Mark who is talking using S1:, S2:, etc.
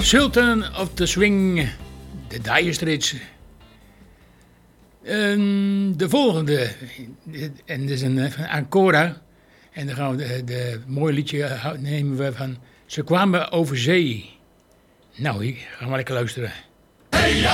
S1: Sultan of the Swing, de Dire Straits. De volgende, en dit is een Ancora. En dan gaan we de mooie liedje nemen we van Ze kwamen over zee. Nou, gaan we lekker luisteren. Hey, ja.